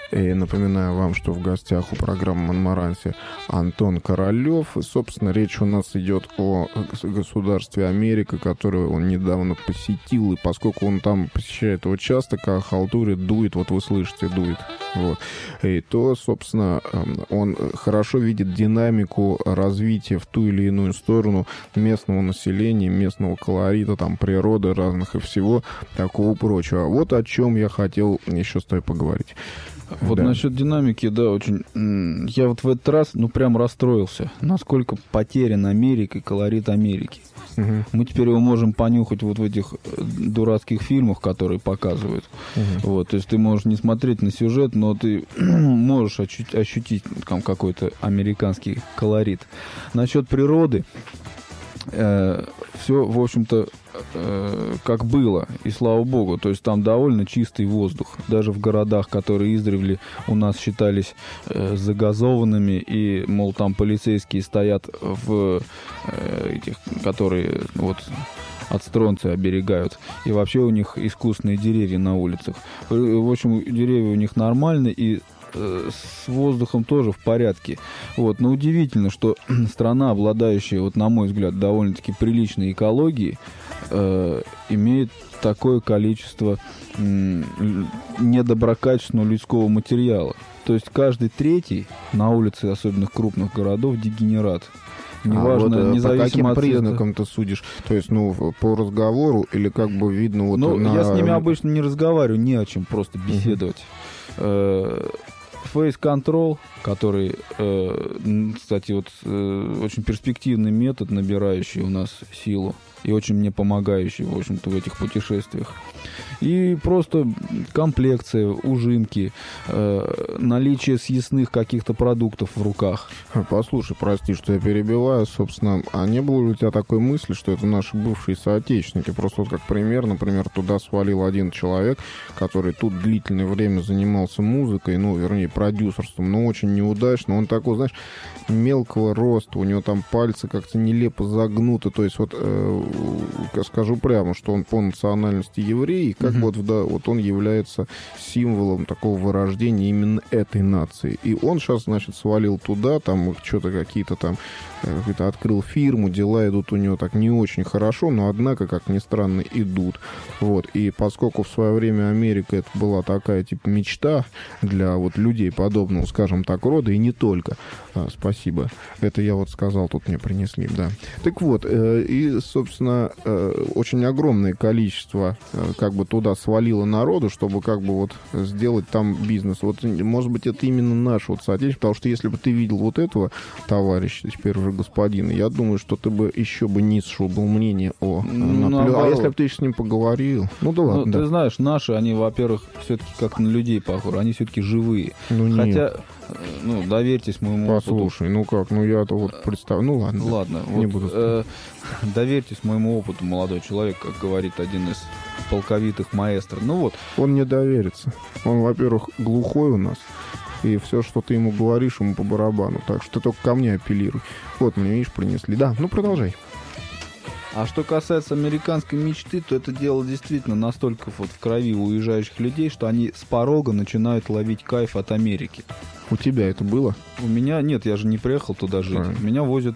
И напоминаю вам, что в гостях у программы «Монмаранси» Антон Королёв. И, собственно, речь у нас идет о государстве Америка, которое он недавно посетил. И поскольку он там посещает его часто, как халтурит, дует, вот вы слышите, дует, вот, и то, собственно, он хорошо видит динамику развития в ту или иную сторону местного населения, местного колорита, там, природы разных и всего такого прочего. Вот о чем я хотел еще с тобой поговорить. Вот да. Насчет динамики, да, очень... Я вот в этот раз, прям расстроился. Насколько потерян Америка, колорит Америки. Угу. Мы теперь его можем понюхать вот в этих дурацких фильмах, которые показывают. Угу. Вот, то есть ты можешь не смотреть на сюжет, но ты можешь ощутить там какой-то американский колорит. Насчет природы... все, в общем-то, как было, и слава богу. То есть там довольно чистый воздух. Даже в городах, которые издревле у нас считались загазованными, и, мол, там полицейские стоят в этих, которые вот от стронция оберегают. И вообще у них искусственные деревья на улицах. В общем, деревья у них нормальные, и с воздухом тоже в порядке. Вот. Но удивительно, что страна, обладающая, вот, на мой взгляд, довольно-таки приличной экологией, имеет такое количество недоброкачественного людского материала. То есть каждый третий на улице, особенно крупных городов, дегенерат. Неважно, вот, независимо по каким признакам ты судишь? То есть, по разговору или как бы видно... Вот я с ними обычно не разговариваю, не о чем, просто беседовать. Face Control, который, кстати, вот очень перспективный метод, набирающий у нас силу и очень мне помогающий, в общем-то, в этих путешествиях. И просто комплекция, ужимки, наличие съестных каких-то продуктов в руках. Послушай, прости, что я перебиваю, собственно, а не было ли у тебя такой мысли, что это наши бывшие соотечественники? Просто вот как пример, например, туда свалил один человек, который тут длительное время занимался музыкой, вернее, продюсерством, но очень неудачно. Он такой, знаешь, мелкого роста, у него там пальцы как-то нелепо загнуты, то есть вот, скажу прямо, что он по национальности еврей, и как вот он является символом такого вырождения именно этой нации. И он сейчас, значит, свалил туда, там что-то какие-то там, открыл фирму, дела идут у него так не очень хорошо, но однако, как ни странно, идут. Вот. И поскольку в свое время Америка это была такая, типа, мечта для вот людей подобного, скажем так, рода, и не только. Спасибо. Это я вот сказал, тут мне принесли, да. Так вот, и, собственно, очень огромное количество как бы туда свалило народу, чтобы как бы вот сделать там бизнес. Вот, может быть, это именно наш вот соотечественник, потому что если бы ты видел вот этого товарища, теперь уже господина, я думаю, что ты бы еще бы низшего был мнения о а если бы ты с ним поговорил? Ну да ладно. Ты знаешь, наши, они, во-первых, все-таки как на людей похожи, они все-таки живые. Хотя... доверьтесь моему опыту. Послушай, я-то вот представлю. Ладно, не буду. Доверьтесь моему опыту, молодой человек, как говорит один из полковитых маэстро. Он не доверится. Он, во-первых, глухой у нас. И все, что ты ему говоришь, ему по барабану. Так что ты только ко мне апеллируй. Вот мне, видишь, принесли. Да, продолжай. А что касается американской мечты, то это дело действительно настолько вот в крови у уезжающих людей, что они с порога начинают ловить кайф от Америки. У тебя это было? У меня нет, я же не приехал туда жить. Правильно. Меня возят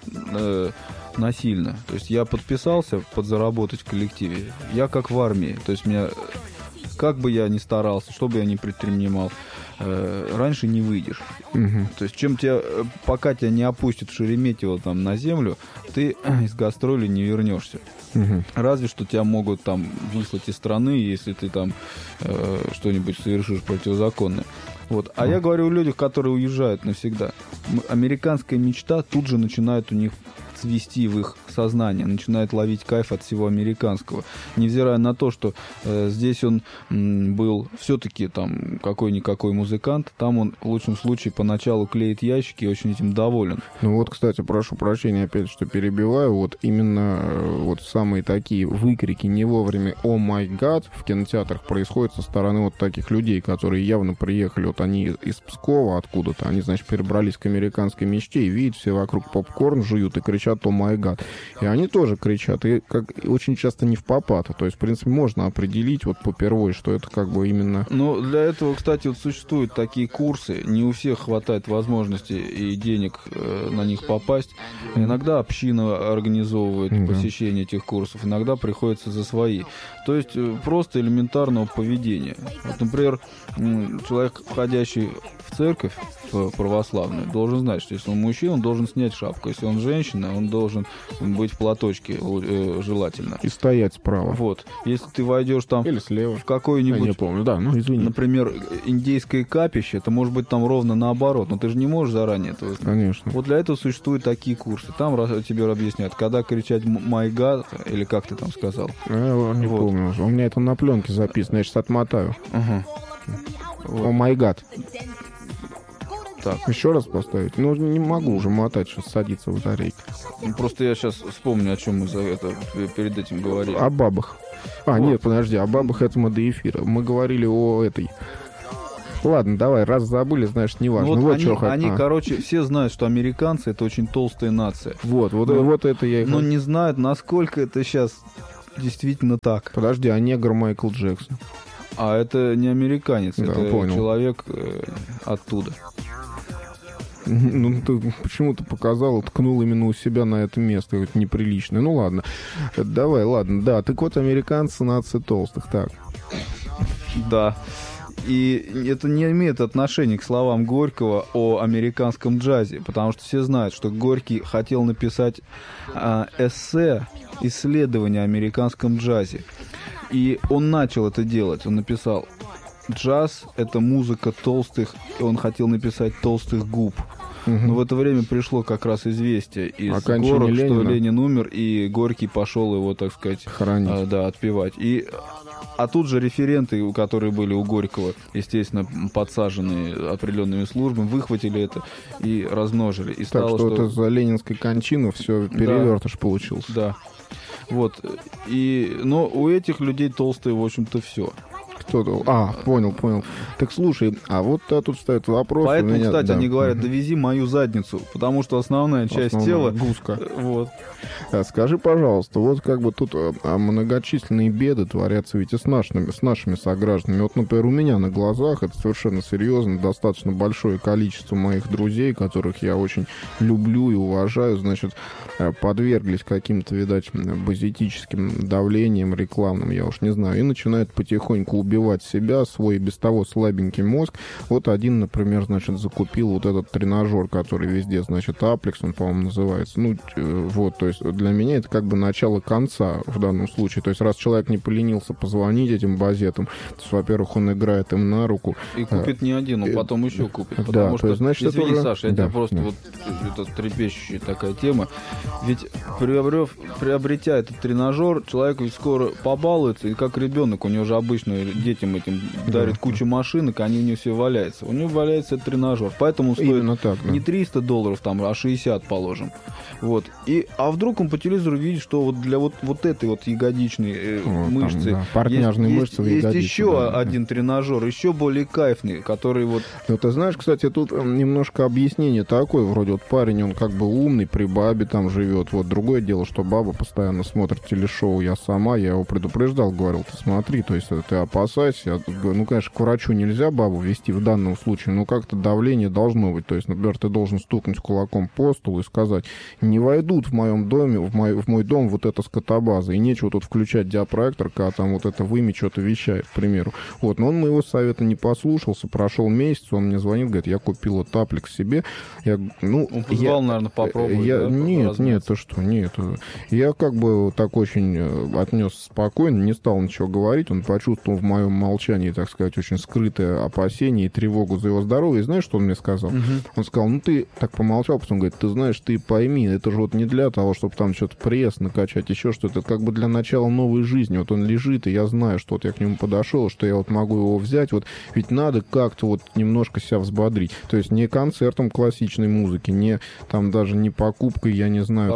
насильно. То есть я подписался подзаработать в коллективе. Я как в армии. То есть меня, как бы я ни старался, что бы я ни предпринимал, раньше не выйдешь. Угу. То есть пока тебя не опустят в Шереметьево там на землю, ты из гастролей не вернешься. Угу. Разве что тебя могут там выслать из страны, если ты там что-нибудь совершишь противозаконное. Вот. А я говорю о людях, которые уезжают навсегда. Американская мечта тут же начинает у них цвести в их сознание, начинает ловить кайф от всего американского. Невзирая на то, что здесь он был все-таки там какой-никакой музыкант, там он в лучшем случае поначалу клеит ящики и очень этим доволен. Кстати, прошу прощения опять, что перебиваю, вот именно вот самые такие выкрики не вовремя «О май гад» в кинотеатрах происходят со стороны вот таких людей, которые явно приехали, вот они из Пскова откуда-то, они, значит, перебрались к американской мечте и видят, все вокруг попкорн жуют и кричат кричат «О май гад». И они тоже кричат, и как очень часто не впопад. То есть, в принципе, можно определить вот попервой, что это как бы именно... Ну, для этого, кстати, вот существуют такие курсы. Не у всех хватает возможности и денег на них попасть. Иногда община организовывает посещение этих курсов, иногда приходится за свои. То есть просто элементарного поведения. Вот, например, человек, входящий в церковь православную, должен знать, что если он мужчина, он должен снять шапку. Если он женщина, он должен быть в платочке, желательно. И стоять справа. Вот. Если ты войдешь там или слева в какой-нибудь, я не помню, да, ну извини. Например, индейское капище, это может быть там ровно наоборот, но ты же не можешь заранее этого знать. Конечно. Вот для этого существуют такие курсы. Там тебе объясняют, когда кричать «май гад», или как ты там сказал. Я не помню. У меня это на пленке записано, я сейчас отмотаю. О май гад. Так. Еще раз поставить? Ну, не могу уже мотать, сейчас садится батарейка. Просто я сейчас вспомню, о чем мы за это перед этим говорили. О бабах. Вот. Нет, подожди, о бабах это мы до эфира. Мы говорили о этой... Ладно, давай, раз забыли, значит, не важно. Ну, вот они, короче, все знают, что американцы — это очень толстая нация. Вот это я... Но не знают, насколько это сейчас действительно так. Подожди, а негр Майкл Джексон? А это не американец, да, это понял. Человек оттуда. Ну, ты почему-то показал, ткнул именно у себя на это место, это неприличное. Ну, ладно. Давай, ладно. Да, так вот, американцы нация толстых, так. Да. И это не имеет отношения к словам Горького о американском джазе, потому что все знают, что Горький хотел написать эссе, исследование о американском джазе. И он начал это делать. Он написал: джаз — это музыка толстых, и он хотел написать толстых губ. Но в это время пришло как раз известие из город, что Ленин умер, и Горький пошел его, так сказать, хоронить. Да, отпевать. А тут же референты, которые были у Горького, естественно, подсаженные определенными службами, выхватили это и размножили. И так стало, что это за ленинской кончины все перевертыш получился. Да. Вот. Но у этих людей толстые, в общем-то, все. Понял. Так слушай, а вот тут стоит вопрос. Поэтому, кстати, они говорят: довези мою задницу, потому что основная часть тела... Гуска. Вот. Скажи, пожалуйста, вот как бы тут многочисленные беды творятся ведь и с нашими согражданами. Вот, например, у меня на глазах, это совершенно серьезно, достаточно большое количество моих друзей, которых я очень люблю и уважаю, значит, подверглись каким-то, видать, базитическим давлением рекламным, я уж не знаю, и начинают потихоньку убивать себя, свой без того слабенький мозг. Вот один, например, значит, закупил вот этот тренажер, который везде, значит, Аплекс, он, по-моему, называется. Ну, вот, то есть для меня это как бы начало конца в данном случае. То есть раз человек не поленился позвонить этим базетам, то есть, во-первых, он играет им на руку. И купит не один, он потом еще купит. Да, потому что, есть, значит, извини, это уже... Саша, это просто вот это трепещущая такая тема. Ведь приобретя этот тренажер, человек ведь скоро побалуется, и как ребенок, у него же обычно детям этим дарит кучу машинок, они у него все валяются. У него валяется этот тренажер. Поэтому он стоит так, да. не $300 там, а 60, положим. Вот. А вдруг он по телевизору видит, что вот для вот этой вот ягодичной мышцы, там, да, партняжной мышцы в ягодице, есть еще да, один тренажер, еще более кайфный, который вот... Ну, ты знаешь, кстати, тут немножко объяснение такое, вроде вот парень, он как бы умный, при бабе там живет. Вот другое дело, что баба постоянно смотрит телешоу «Я сама», я его предупреждал, говорил: ты смотри, то есть ты опасайся. Ну, конечно, к врачу нельзя бабу вести в данном случае, но как-то давление должно быть. То есть, например, ты должен стукнуть кулаком по столу и сказать: не войдут в моем доме, в мой дом вот эта скотобаза, и нечего тут включать диапроектор, когда там вот это вымя что-то вещает, к примеру. Вот, но он моего совета не послушался, прошел месяц, он мне звонит, говорит: я купил вот Аплекс себе. Он позвал, наверное, попробовать. Нет, ты что, нет. Я как бы так очень отнес спокойно, не стал ничего говорить, он почувствовал в моем молчании, так сказать, очень скрытое опасение и тревогу за его здоровье. И знаешь, что он мне сказал? Он сказал: ну ты так помолчал, потом говорит: ты знаешь, ты пойми, это же вот не для того, чтобы там что-то пресс накачать, еще что-то, это как бы для начала новой жизни. Вот он лежит, и я знаю, что вот я к нему подошел, что я вот могу его взять, вот ведь надо как-то вот немножко себя взбодрить. То есть не концертом классичной музыки, не там даже не покупкой, я не знаю,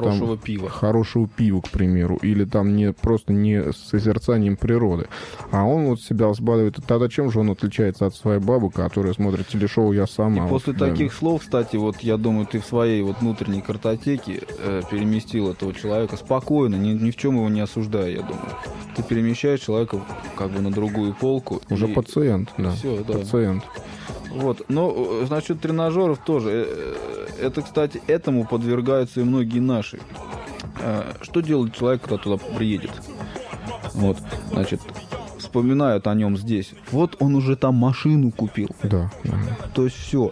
хорошего пива, к примеру, или там не просто не созерцанием природы. А он вот себя себя взбадривает, тогда чем же он отличается от своей бабы, которая смотрит телешоу «Я сама»? И после таких слов, кстати, вот я думаю, ты в своей вот внутренней картотеке переместил этого человека спокойно, ни в чем его не осуждая, я думаю. Ты перемещаешь человека как бы на другую полку. Уже пациент, да. Все, да. Пациент. Вот, но насчет тренажеров тоже. Это, кстати, этому подвергаются и многие наши. Что делает человек, когда туда приедет? Вот, значит, вспоминают о нем здесь. Вот он уже там машину купил. Да. То есть все.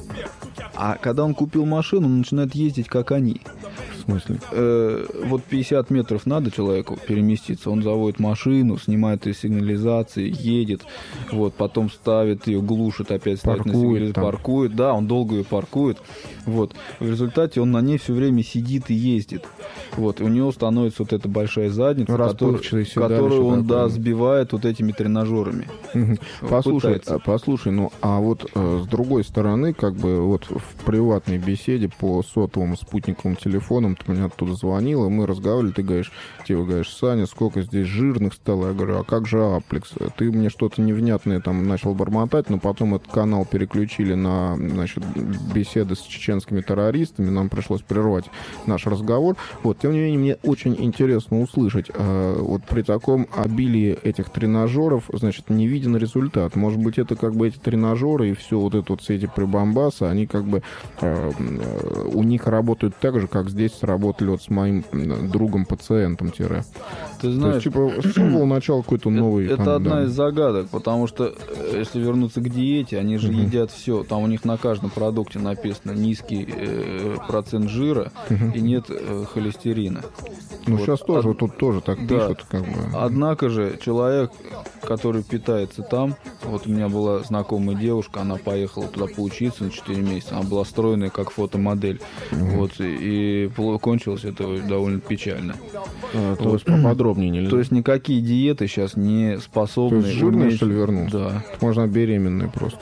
А когда он купил машину, он начинает ездить, как они. В смысле? Вот 50 метров надо человеку переместиться. Он заводит машину, снимает ее сигнализации, едет. Вот, потом ставит ее, глушит, опять ставит на сигнализацию, паркует. Да, он долго ее паркует. Вот. В результате он на ней все время сидит и ездит. Вот. И у него становится вот эта большая задница, которую он, сбивает вот этими тренажерами. Послушай, ну, а вот с другой стороны, как бы вот в приватной беседе по сотовым спутниковым телефонам ты мне оттуда звонила, мы разговаривали, ты говоришь, Саня, сколько здесь жирных стало? Я говорю, а как же Аплекс? Ты мне что-то невнятное там начал бормотать, но потом этот канал переключили на, значит, беседы с чеченскими террористами, нам пришлось прервать наш разговор. Вот, тем не менее, мне очень интересно услышать, вот при таком обилии этих тренажеров, значит, не виден результат. Может быть, это как бы эти тренажеры и все вот это вот, все эти прибамбасы, они как бы у них работают так же, как здесь сработали вот с моим другом-пациентом. Ты знаешь, то есть, типа, был начало какой-то новый... Это одна из загадок, потому что, если вернуться к диете, они же едят все. Там у них на каждом продукте написано низкий процент жира и нет холестерина. Ну, вот. Сейчас тоже, тут тоже так пишут. Как бы. Однако же человек, который питается там, вот у меня была знакомая девушка, она поехала туда поучиться на 4 месяца, она была стройная как фотомодель, вот, и кончилось это довольно печально. То есть поподробнее нельзя. То есть никакие диеты сейчас не способны... То есть жирная, что ли, вернулся? Да. Можно беременной просто.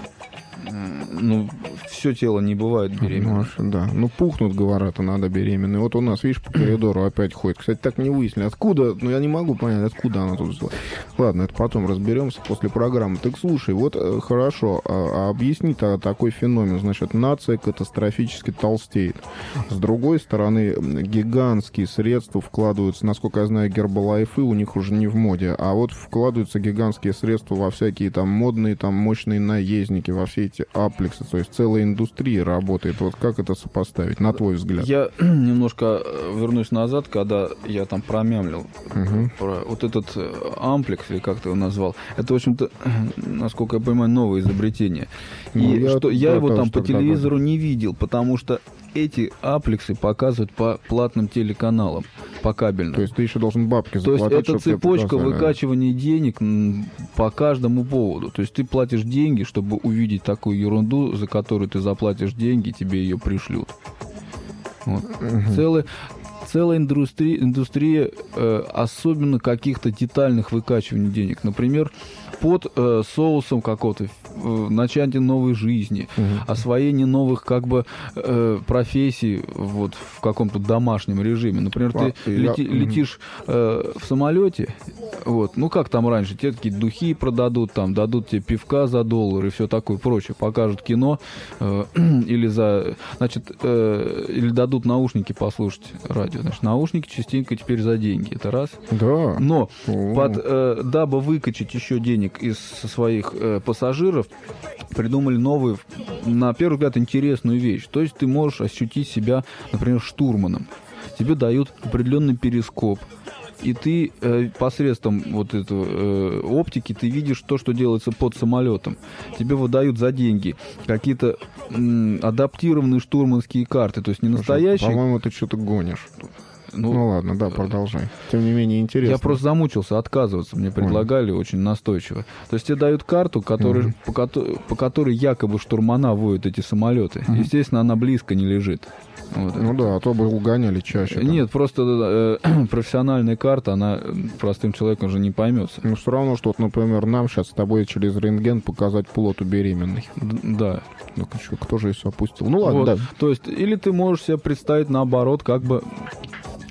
Ну, все тело не бывает беременным. Да. Ну, пухнут, говорят, а надо беременной. Вот у нас, видишь, по коридору опять ходит. Кстати, так не выяснили, откуда. Ну, я не могу понять, откуда она тут взяла. Ладно, это потом разберемся после программы. Так слушай, вот хорошо, объясни такой феномен. Значит, нация катастрофически толстеет. С другой стороны, гигантские средства вкладываются, насколько я знаю, гербалайфы у них уже не в моде, а вот вкладываются гигантские средства во всякие там модные, там мощные наездники, во все эти аплексы, то есть целая индустрия работает. Вот как это сопоставить, на твой взгляд? Я немножко вернусь назад, когда я там промямлил про вот этот амплекс, или как ты его назвал. Это, в общем-то, насколько я понимаю, новое изобретение. И что я его там по телевизору не видел, потому что эти аплексы показывают по платным телеканалам, по кабельным. То есть ты еще должен бабки заплатить. То есть это цепочка выкачивания денег по каждому поводу. То есть ты платишь деньги, чтобы увидеть такую ерунду, за которую ты заплатишь деньги, тебе ее пришлют. Вот. Целая индустрия особенно каких-то детальных выкачиваний денег. Например, под соусом какого-то начала новой жизни, освоение новых как бы профессий вот в каком-то домашнем режиме. Например, ты летишь в самолете, вот, ну как там раньше, тебе такие духи продадут, там дадут тебе пивка за $1 и все такое прочее, покажут кино или или дадут наушники послушать радио. Значит, наушники частенько теперь за деньги. Это раз. Да. Но дабы выкачать еще денег из своих пассажиров, придумали новую, на первый взгляд, интересную вещь. То есть ты можешь ощутить себя, например, штурманом. Тебе дают определенный перископ, и ты посредством вот этой оптики ты видишь то, что делается под самолетом. Тебе выдают за деньги какие-то адаптированные штурманские карты, то есть не настоящие. По-моему, ты что-то гонишь. Ну ладно, да, продолжай. Тем не менее, интересно. Я просто замучился отказываться. Мне предлагали очень настойчиво. То есть тебе дают карту, по которой якобы штурмана водят эти самолеты. Естественно, она близко не лежит. Вот. Ну да, а то бы угоняли чаще. Нет, просто профессиональная карта, она простым человеком уже не поймется. Ну все равно, что, вот, например, нам сейчас с тобой через рентген показать плод у беременной. Да. Ну кто же ее опустил? Ну ладно, вот. да. То есть, или ты можешь себе представить наоборот, как бы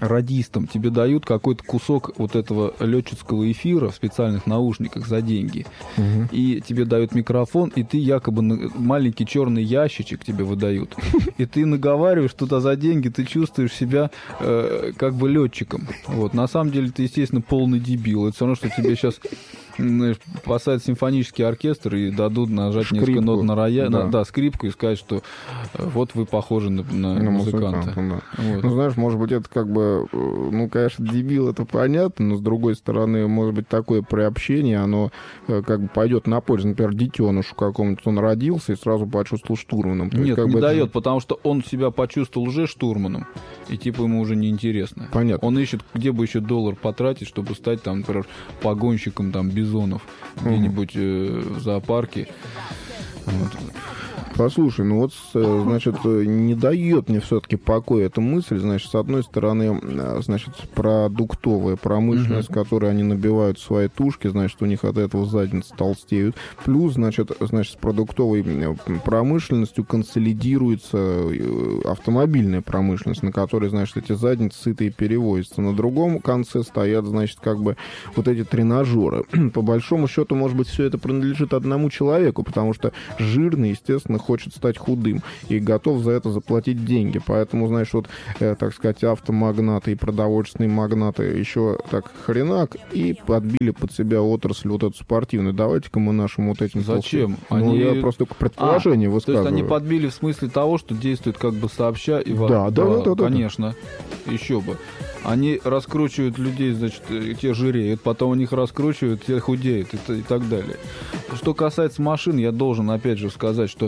радистам, тебе дают какой-то кусок вот этого летческого эфира в специальных наушниках за деньги. И тебе дают микрофон, и ты якобы маленький черный ящичек тебе выдают. И ты наговариваешь туда за деньги, ты чувствуешь себя как бы летчиком. Вот. На самом деле ты, естественно, полный дебил. Это все равно, что тебе сейчас посадят симфонический оркестр и дадут нажать скрипку, несколько нот на рояль, да, скрипку, и сказать, что вот вы похожи на музыканта. Да. Вот. Ну, знаешь, может быть, это как бы, ну, конечно, дебил, это понятно, но, с другой стороны, может быть, такое приобщение, оно как бы пойдет на пользу, например, детенышу какому-то, он родился и сразу почувствовал штурманом. То Нет, есть, как не бы дает, это... потому что он себя почувствовал уже штурманом, и типа ему уже неинтересно. Понятно. Он ищет, где бы еще $1 потратить, чтобы стать, там, например, погонщиком там бизонов где-нибудь в зоопарке. Вот. Послушай, ну вот, значит, не дает мне все-таки покоя эта мысль, значит, с одной стороны, значит, продуктовая промышленность, которой они набивают свои тушки, значит, у них от этого задницы толстеют, плюс, значит, с продуктовой промышленностью консолидируется автомобильная промышленность, на которой, значит, эти задницы сытые перевозятся. На другом конце стоят, значит, как бы вот эти тренажеры. По большому счету, может быть, все это принадлежит одному человеку, потому что жирный, естественно, хочет стать худым и готов за это заплатить деньги. Поэтому, знаешь, вот, так сказать, автомагнаты и продовольственные магнаты еще так хренак и подбили под себя отрасль вот эту спортивную. Давайте-ка мы нашим вот этим... Зачем? Ну, я просто предположение высказываю. То есть они подбили в смысле того, что действует как бы сообща и да, конечно. Еще бы. Они раскручивают людей, значит, те жиреют, потом у них раскручивают, те худеют и так далее. Что касается машин, я должен опять же сказать, что,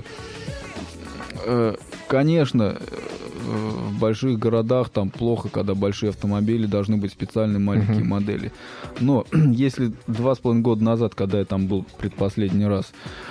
конечно, в больших городах там плохо, когда большие автомобили, должны быть специальные маленькие модели. Но если 2,5 года назад, когда я там был предпоследний раз,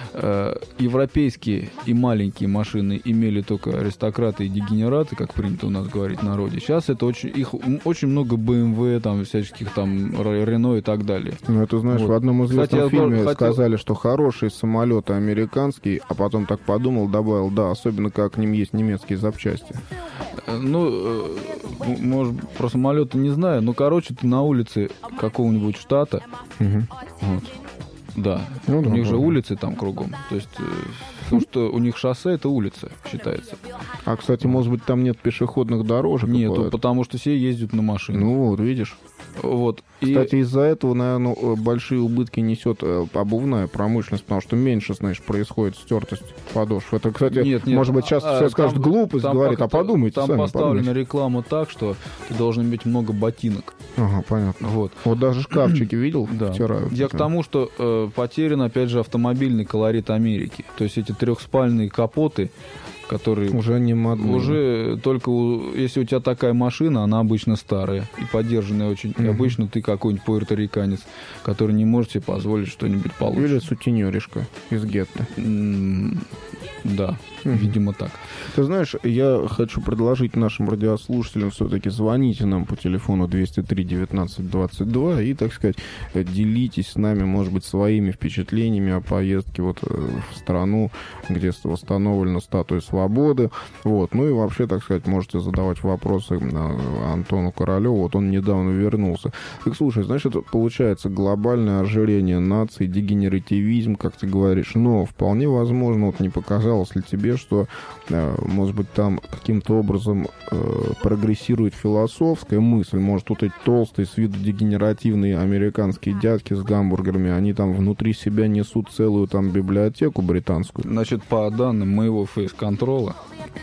европейские и маленькие машины имели только аристократы и дегенераты, как принято у нас говорить в народе, сейчас это их очень много BMW, там всяческих там Renault и так далее. Ну, это, знаешь, вот. В одном известном фильме сказали, что хорошие самолеты американские, а потом так подумал, добавил, да, особенно как к ним есть немецкие запчасти. Ну, может, про самолеты не знаю, но, короче, ты на улице какого-нибудь штата, вот, да, у них же улицы там кругом, то есть, потому что у них шоссе — это улица, считается. А, кстати, может быть, там нет пешеходных дорожек? Нету, потому что все ездят на машине. Ну, вот, видишь. Вот. Кстати, из-за этого, наверное, большие убытки несет обувная промышленность, потому что меньше, знаешь, происходит стертость подошв. Это, кстати, нет, может быть, сейчас все скажут глупость, говорит, а подумайте там сами. Там поставлена реклама так, что ты должен иметь много ботинок. Ага, понятно. Вот даже шкафчики видел? Да. Втирают. Я к тому, что потерян, опять же, автомобильный колорит Америки. То есть эти трехспальные капоты, которые уже не модные. Уже только если у тебя такая машина, она обычно старая и подержанная очень. И обычно ты какой-нибудь пуэрториканец, который не может себе позволить что-нибудь получше. Или сутенеришка из гетто. Да, видимо так. Ты знаешь, я хочу предложить нашим радиослушателям все-таки звоните нам по телефону 203-19-22 и, так сказать, делитесь с нами, может быть, своими впечатлениями о поездке вот в страну, где восстановлена статуя свободы. Вот. Ну и вообще, так сказать, можете задавать вопросы Антону Королеву. Вот он недавно вернулся. Так, слушай, значит, получается глобальное ожирение нации, дегенеративизм, как ты говоришь. Но вполне возможно, вот не показалось ли тебе, что, может быть, там каким-то образом прогрессирует философская мысль. Может, вот эти толстые, с виду дегенеративные американские дядьки с гамбургерами, они там внутри себя несут целую там библиотеку британскую. Значит, по данным моего фейс-контрола,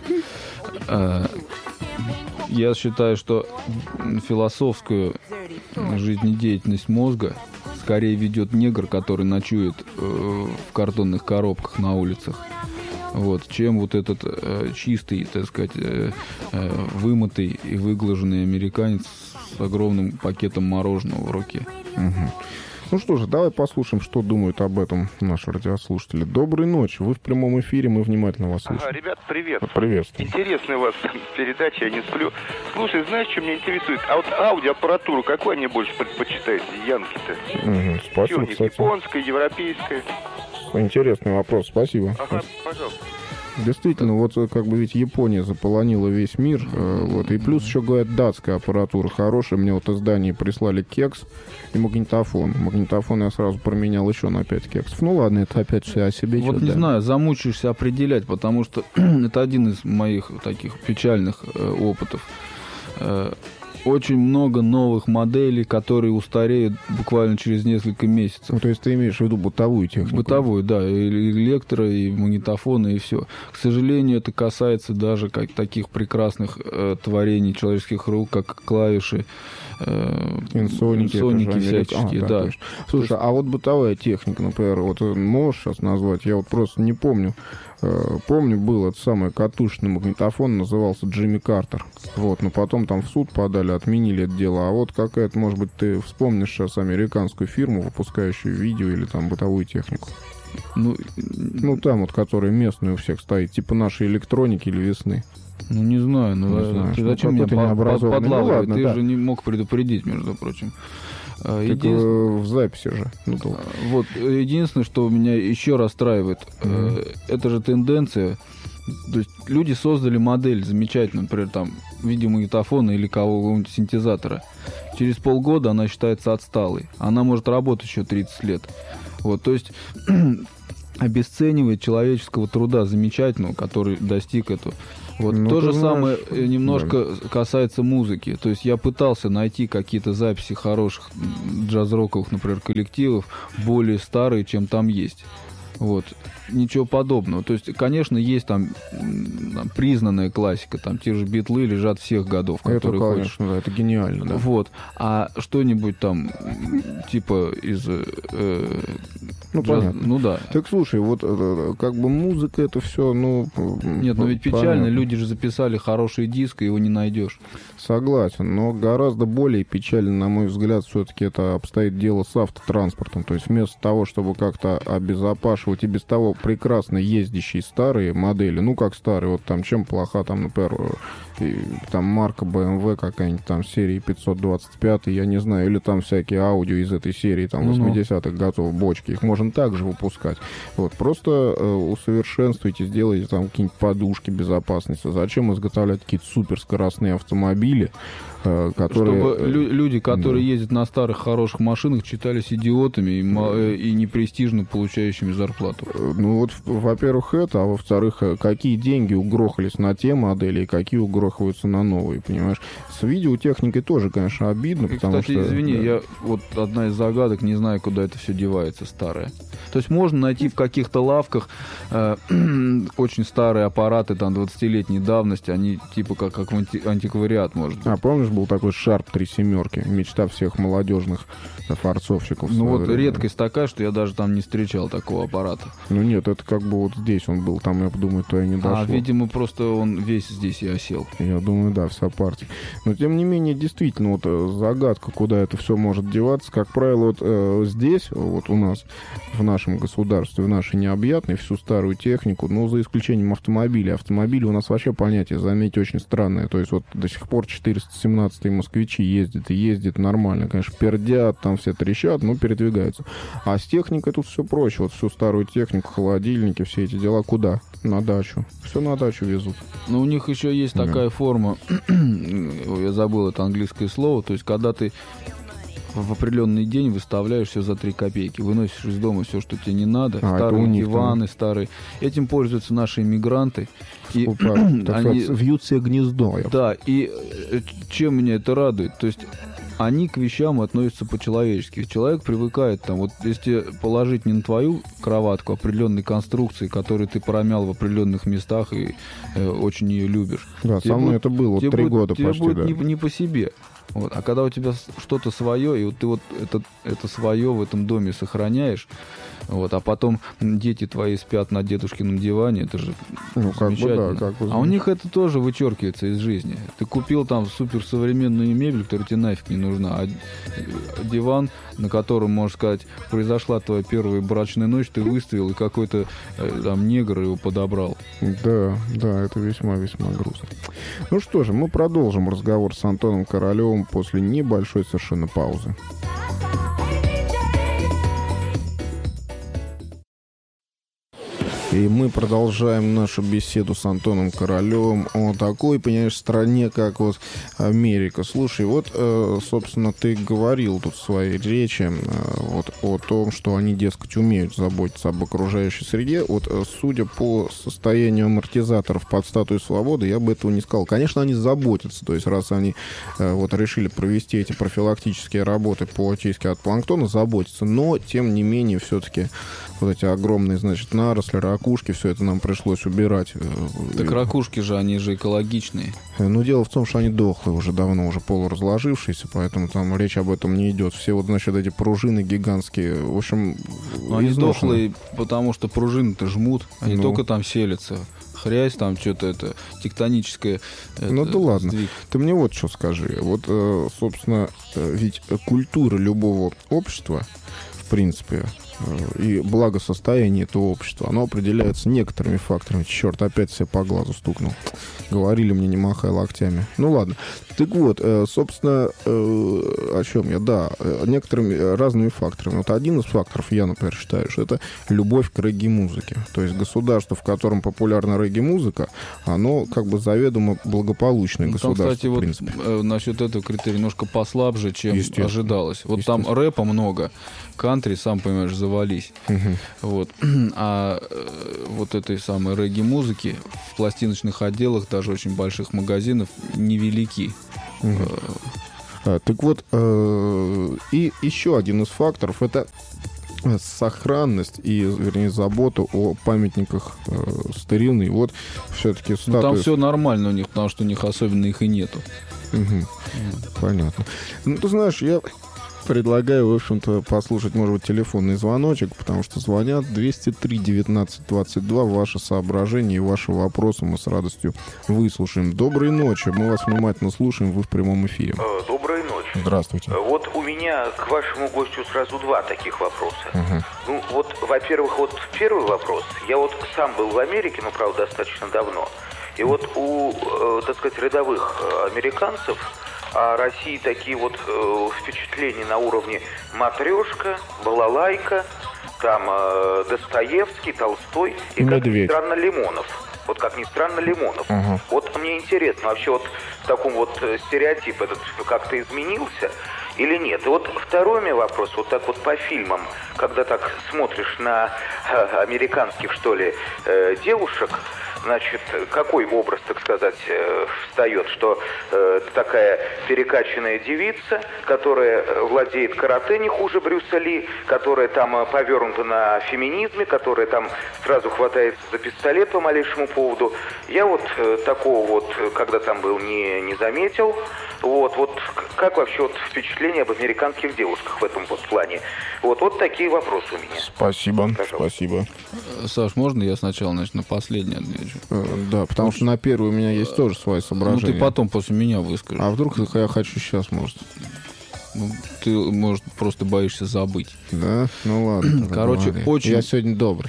я считаю, что философскую жизнедеятельность мозга скорее ведет негр, который ночует в картонных коробках на улицах, вот, чем вот этот чистый, так сказать, вымытый и выглаженный американец с огромным пакетом мороженого в руке. Ну что же, давай послушаем, что думают об этом наши радиослушатели. Доброй ночи, вы в прямом эфире, мы внимательно вас слушаем. Ага, ребят, привет. Приветствую. Интересная у вас передача, я не сплю. Слушай, знаешь, что меня интересует? А вот аудиоаппаратуру, какую они больше предпочитают, янки-то? Спасибо, кстати. Японская, европейская? Интересный вопрос, спасибо. Ага, пожалуйста. Действительно, вот как бы ведь Япония заполонила весь мир, вот, и плюс еще, говорят, датская аппаратура хорошая. Мне вот из Дании прислали кекс и магнитофон. Магнитофон я сразу променял еще на 5 кексов. Ну ладно, это опять все о себе. Вот не знаю, замучаешься определять, потому что это один из моих таких печальных опытов. Очень много новых моделей, которые устареют буквально через несколько месяцев. Ну, то есть ты имеешь в виду бытовую технику? Бытовую, да, и электро, и магнитофоны, и все. К сожалению, это касается даже таких прекрасных творений человеческих рук, как клавиши, инсоники всяческие, да. Слушай, а вот бытовая техника, например, вот можешь сейчас назвать? Я вот просто не помню. Помню, был этот самый катушечный магнитофон, назывался Джимми Картер. Вот, но потом там в суд подали, отменили это дело. А вот какая-то, может быть, ты вспомнишь сейчас американскую фирму, выпускающую видео или там бытовую технику? Ну, там вот, которая местная у всех стоит, типа нашей электроники или весны. Ну, не знаю, ты зачем меня подлавливать? Ну, ладно, ты же не мог предупредить, между прочим. Так в записи же. Вот, единственное, что меня еще расстраивает, это же тенденция. То есть люди создали модель замечательную, например, там, видеомагнитофона или какого-нибудь синтезатора. Через полгода она считается отсталой. Она может работать еще 30 лет. Вот, то есть обесценивает человеческого труда замечательного, который достиг этого. Вот то же самое немножко касается музыки. То есть я пытался найти какие-то записи хороших джаз-роковых, например, коллективов, более старые, чем там есть. Вот. Ничего подобного. То есть, конечно, есть там признанная классика, там те же Битлы лежат всех годов, которые это, конечно, да, это гениально, да. Вот. А что-нибудь там типа из понятно. Ну да. Так слушай, вот как бы музыка это все, Нет, но ведь печально, понятно. Люди же записали хороший диск, и его не найдешь. Согласен, но гораздо более печально, на мой взгляд, все-таки это обстоит дело с автотранспортом. То есть вместо того, чтобы как-то обезопашивать и без того прекрасно ездящие старые модели, как старые, вот там чем плоха, там, например, там марка BMW какая-нибудь там серии 525, я не знаю, или там всякие аудио из этой серии, там 80-х годов, бочки, их можно также выпускать. Вот, просто усовершенствуйте, сделайте там какие-нибудь подушки безопасности. Зачем изготовлять какие-то суперскоростные автомобили, которые... Чтобы люди, которые ездят на старых хороших машинах, считались идиотами и непрестижно получающими зарплату. Во-первых, это, а во-вторых, какие деньги угрохались на те модели и какие угрохаются на новые, понимаешь? С видеотехникой тоже, конечно, обидно, потому кстати, что... извини, я вот одна из загадок, не знаю, куда это все девается, старое. То есть можно найти в каких-то лавках очень старые аппараты, там, 20-летней давности, они типа как антиквариат, может быть. А помнишь, был такой Sharp 3 семерки, мечта всех молодежных форцовщиков? Редкость такая, что я даже там не встречал такого аппарата. Нет, это как бы вот здесь он был, там, я думаю, то и не дошло. Видимо, просто он весь здесь и осел. Я думаю, да, вся партия. Но, тем не менее, действительно, вот загадка, куда это все может деваться. Как правило, вот здесь, вот у нас, в нашем государстве, в нашей необъятной, всю старую технику, за исключением автомобилей. Автомобили у нас вообще понятие, заметьте, очень странное. То есть вот до сих пор 417-е москвичи ездят нормально. Конечно, пердят, там все трещат, но передвигаются. А с техникой тут все проще. Вот всю старую технику, холодильники, все эти дела куда? На дачу. Все на дачу везут. Но у них еще есть такая форма, я забыл это английское слово, то есть когда ты в определенный день выставляешь все за 3 копейки, выносишь из дома все, что тебе не надо, старые диваны, старые. Этим пользуются наши иммигранты. И они вьют себе гнездо. Да, и чем меня это радует? То есть они к вещам относятся по-человечески. Человек привыкает, там, вот если положить не на твою кроватку, определенной конструкции, которую ты промял в определенных местах и очень ее любишь. Да, со мной это было 3 года почти. Тебе будет не по себе. Вот. А когда у тебя что-то свое, и вот ты вот это свое в этом доме сохраняешь, вот, а потом дети твои спят на дедушкином диване, это же замечательно. Как бы, да, а у них это тоже вычеркивается из жизни. Ты купил там суперсовременную мебель, которая тебе нафиг не нужна, а диван, на котором, можно сказать, произошла твоя первая брачная ночь, ты выставил, и какой-то там негр его подобрал. Да, это весьма-весьма грустно. Ну что же, мы продолжим разговор с Антоном Королевым после небольшой совершенно паузы. И мы продолжаем нашу беседу с Антоном Королевым о такой, понимаешь, стране, как вот Америка. Слушай, вот, собственно, ты говорил тут в своей речи вот о том, что они, дескать, умеют заботиться об окружающей среде. Вот, судя по состоянию амортизаторов под статуей свободы, я бы этого не сказал. Конечно, они заботятся. То есть, раз они вот решили провести эти профилактические работы по очистке от планктона, заботятся. Но, тем не менее, все-таки вот эти огромные, значит, наросли, ракушки, все это нам пришлось убирать. Так ракушки же, они же экологичные. Но дело в том, что они дохлые уже давно, уже полуразложившиеся, поэтому там речь об этом не идет. Все вот, значит, эти пружины гигантские, в общем, они дохлые, потому что пружины-то жмут, они только там селятся. Хрясь, там что-то это тектоническое. Ну да ладно. Сдвиг. Ты мне вот что скажи. Вот, собственно, ведь культура любого общества, в принципе, и благосостояние этого общества, оно определяется некоторыми факторами. Черт, опять себе по глазу стукнул. Говорили мне, не махай локтями. Ну ладно. Так вот, собственно, о чем я? Да, некоторыми разными факторами. Вот один из факторов, я, например, считаю, что это любовь к регги-музыке. То есть государство, в котором популярна регги-музыка, оно как бы заведомо благополучное государство, там, кстати, в принципе. Вот насчет этого критерия немножко послабже, чем ожидалось. Вот там рэпа много, кантри, сам понимаешь, завались. Вот. А вот этой самой регги-музыки в пластиночных отделах, даже очень больших магазинов, невелики. Так вот, и еще один из факторов — это сохранность и, вернее, заботу о памятниках старины. Вот все-таки статуи... Ну, там все нормально у них, потому что у них особенно их и нету. Понятно. Ну, ты знаешь, я предлагаю, в общем-то, послушать, может быть, телефонный звоночек, потому что звонят 203-19-22. Ваши соображения и ваши вопросы мы с радостью выслушаем. Доброй ночи. Мы вас внимательно слушаем. Вы в прямом эфире. Доброй ночи. Здравствуйте. Вот у меня к вашему гостю сразу два таких вопроса. Ну, вот, во-первых, вот первый вопрос. Я вот сам был в Америке, ну, правда, достаточно давно. И вот у, так сказать, рядовых американцев о России такие вот впечатления на уровне матрешка, балалайка, там Достоевский, Толстой и, как ни странно, Лимонов. Вот как ни странно, Лимонов. Вот мне интересно, вообще вот в таком вот стереотип этот как-то изменился или нет? И вот второй у меня вопрос, вот так вот по фильмам, когда так смотришь на американских, что ли, девушек, значит, какой образ, так сказать, встает, что такая перекачанная девица, которая владеет карате не хуже Брюса Ли, которая там повернута на феминизме, которая там сразу хватается за пистолет по малейшему поводу. Я вот такого вот, когда там был, не заметил. Вот как вообще вот впечатление об американских девушках в этом вот плане? Вот такие вопросы у меня. Спасибо, спасибо. Саш, можно я сначала, значит, на последний отвечу? Да, потому что на первый у меня есть тоже свои соображения. Ну, ты потом после меня выскажешь. А вдруг я хочу сейчас, может? Ну, ты, может, просто боишься забыть. Да? Ну ладно. Короче, очень... Я сегодня добрый.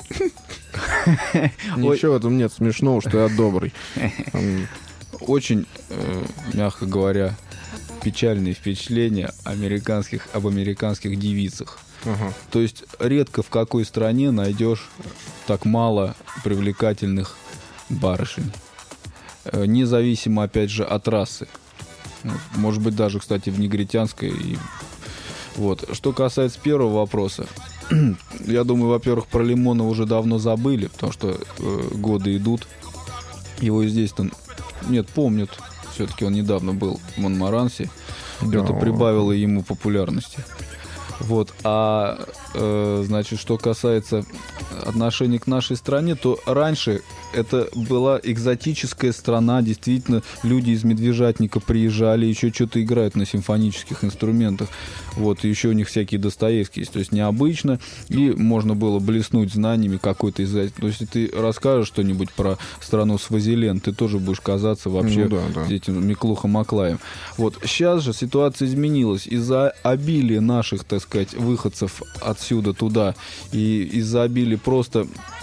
Ничего в этом нет смешного, что я добрый. Очень, мягко говоря, печальные впечатления об американских девицах. То есть редко в какой стране найдешь так мало привлекательных барышень. Независимо, опять же, от расы. Может быть, даже, кстати, в негритянской. Вот. Что касается первого вопроса, я думаю, во-первых, про Лимонова уже давно забыли, потому что годы идут. Его здесь-то... Нет, помнят. Все-таки он недавно был в Монмаранси. Да. Это прибавило ему популярности. Вот. Значит, что касается отношений к нашей стране, то раньше это была экзотическая страна. Действительно, люди из Медвежатника приезжали, еще что-то играют на симфонических инструментах. Вот. И еще у них всякие Достоевские есть. То есть необычно. И можно было блеснуть знаниями какой-то из... То есть, если ты расскажешь что-нибудь про страну Свазиленд, ты тоже будешь казаться вообще этим Миклухом Аклаем. Вот. Сейчас же ситуация изменилась. Из-за обилия наших, так сказать, выходцев отсюда туда, и из-за обилия просто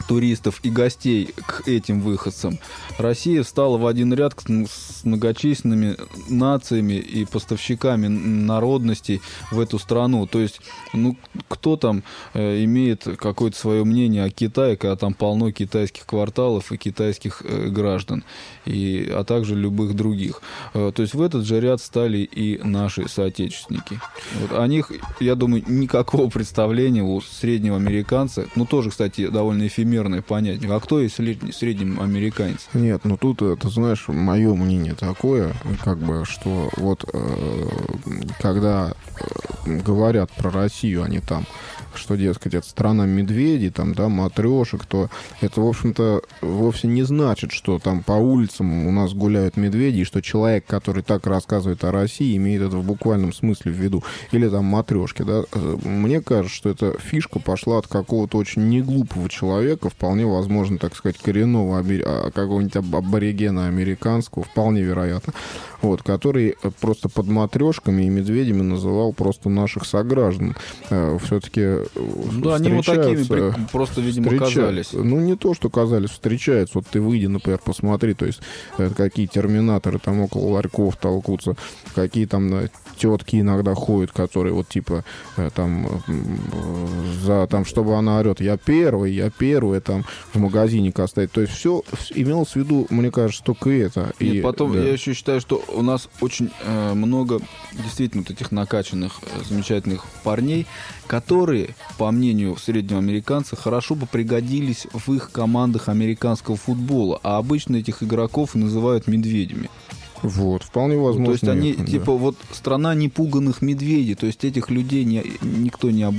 туристов и гостей к этим выходцам, Россия встала в один ряд с многочисленными нациями и поставщиками народностей в эту страну. То есть, кто там имеет какое-то свое мнение о Китае, когда там полно китайских кварталов и китайских граждан, а также любых других. То есть в этот же ряд стали и наши соотечественники. Вот. О них, я думаю, никакого представления у среднего американца, тоже, кстати, довольно эфемерное понятие. А кто есть средний американец? Нет, тут, ты знаешь, мое мнение такое, что вот когда говорят про Россию, они там, что, дескать, это страна медведей, там, да, матрешек, то это, в общем-то, вовсе не значит, что там по улицам у нас гуляют медведи, и что человек, который так рассказывает о России, имеет это в буквальном смысле в виду. Или там матрешки, да. Мне кажется, что эта фишка пошла от какого-то очень неглупого человека, вполне возможно, так сказать, коренного какого-нибудь аборигена американского, вполне вероятно, вот, который просто под матрешками и медведями называл просто наших сограждан. Все-таки да, они вот такими просто, видимо, казались. Не то, что казались, встречаются. Вот ты выйди, например, посмотри, то есть какие терминаторы там около ларьков толкутся, какие там тетки иногда ходят, которые вот типа там чтобы она орет, я первый, там в магазине стоит. То есть все имелось в виду, мне кажется, только это. Нет, потом я еще считаю, что у нас очень много действительно вот этих накачанных, замечательных парней, которые, по мнению среднего американца, хорошо бы пригодились в их командах американского футбола, а обычно этих игроков называют медведями. Вот, вполне возможно. То есть они, страна непуганных медведей, то есть этих людей никто не